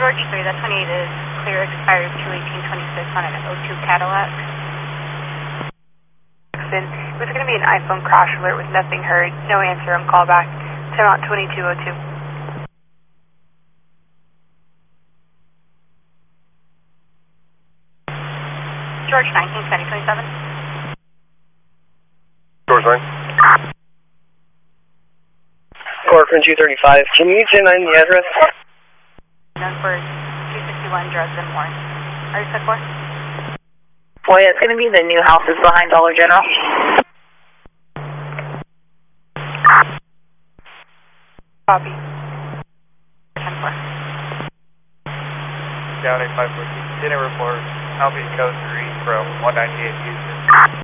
George 3, that 28 is clear, expired 2/18/26 on an O2 Cadillac. It was going to be an iPhone crash alert with nothing heard, no answer on callback. Time out 2202. George 19, 2027. George 9. Corcoran 235. Can you 10-9 the address? Known for 261 drugs and more. Are you set for? Boy, it's going to be the new houses behind Dollar General. Copy. 10-4. Down 8514. Dinner report. Alpine Coast 3 from 198 Houston.